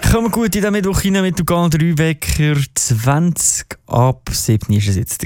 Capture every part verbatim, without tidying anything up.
Kommen wir gut in den Mittwoch rein mit dem Kanal drei Wecker. zwanzig ab sieben ist es jetzt.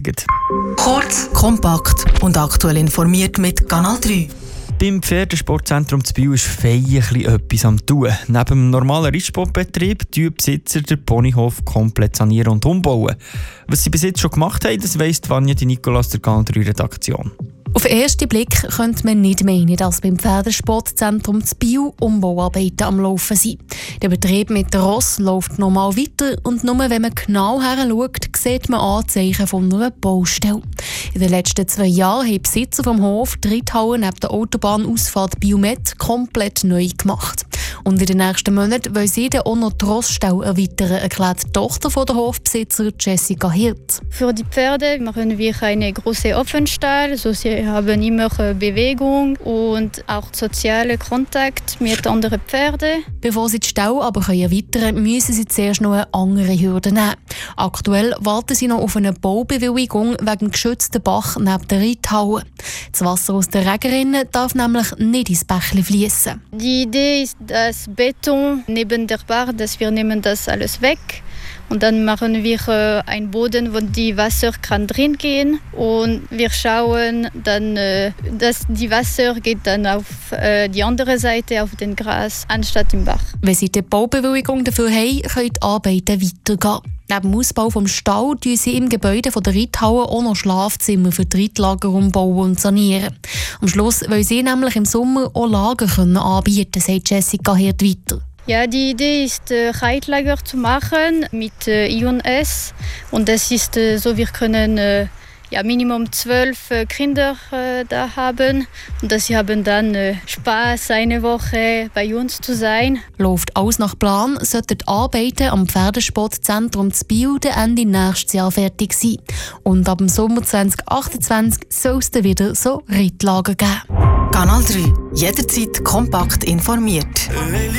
Kurz, kompakt und aktuell informiert mit Kanal drei. Beim Pferdesportzentrum zu Biel ist fein etwas am tun. Neben dem normalen Reitsportbetrieb tun Besitzer den Ponyhof komplett sanieren und umbauen. Was sie bis jetzt schon gemacht haben, das weiss Vanja Di Nicolas der Kanal drei Redaktion. Auf den ersten Blick könnte man nicht meinen, dass beim Pferdesportzentrum zu Biel Umbauarbeiten am Laufen sind. Der Betrieb mit den Ross läuft normal weiter und nur wenn man genau heranschaut, sieht man Anzeichen von einer Baustelle. In den letzten zwei Jahren haben die Besitzer vom Hof die Reithalle neben der Autobahnausfahrt Biel-Med komplett neu gemacht. Und in den nächsten Monaten wollen sie dann auch noch die Rossstelle erweitern, erklärt die Tochter von der Hofbesitzer Jessica Hirt. Für die Pferde machen wir einen großen Offenstall, so sie haben immer Bewegung und auch sozialen Kontakt mit anderen Pferden. Bevor sie die Stelle aber erweitern können, müssen sie zuerst noch eine andere Hürde nehmen. Aktuell warten sie noch auf eine Baubewilligung wegen dem geschützten Bach neben der Reithalle. Das Wasser aus den Regerinnen darf nämlich nicht ins Bächlein fließen. Die Idee ist, das Beton neben der Bar, dass wir nehmen das alles weg. Und dann machen wir äh, einen Boden, wo die Wasser kann drin gehen. Und wir schauen dann, äh, dass die Wasser geht dann auf äh, die andere Seite, auf den Gras, anstatt im Bach. Wenn sie die Baubewilligung dafür haben, können die Arbeiten weitergehen. Neben dem Ausbau des Stalls tun sie im Gebäude der Reithalle auch noch Schlafzimmer für die Reitlager umbauen und sanieren. Am Schluss wollen sie nämlich im Sommer auch Lager können anbieten, sagt Jessica Hirt weiter. Ja, die Idee ist, äh, Reitlager zu machen mit äh, I und S. Und das ist äh, so, wir können äh, ja, Minimum zwölf äh, Kinder äh, da haben. Und dass sie haben dann äh, Spaß, eine Woche bei uns zu sein. Läuft alles nach Plan, sollten die Arbeiten am Pferdesportzentrum zu Biel Ende nächstes Jahr fertig sein. Und ab dem Sommer zwanzig achtundzwanzig soll es dann wieder so Reitlager geben. Kanal drei. Jederzeit kompakt informiert.